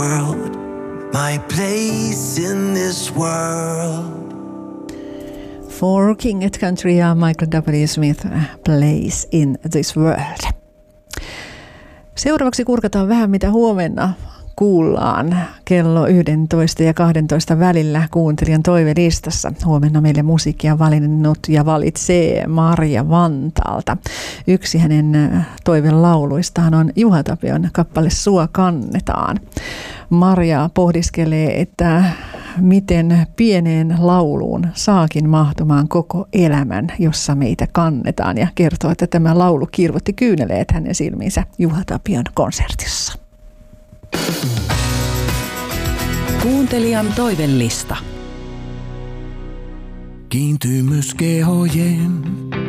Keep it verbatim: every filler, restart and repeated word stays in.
world, my place in this world. For King at Country ja Michael W. Smith, Place in this world. Seuraavaksi kurkataan vähän, mitä huomenna kuullaan kello yksitoista ja kaksitoista välillä kuuntelijan toivelistassa. Huomenna meille musiikkia valinnut ja valitsee Marja Vantaalta. Yksi hänen toivelauluistaan on Juha Tapion kappale Sua kannetaan. Marja pohdiskelee, että miten pieneen lauluun saakin mahtumaan koko elämän, jossa meitä kannetaan, ja kertoo, että tämä laulu kirvoitti kyyneleet hänen silmiinsä Juha Tapion konsertissa. Kuuntelijan toivelista. Kiintymys kehojen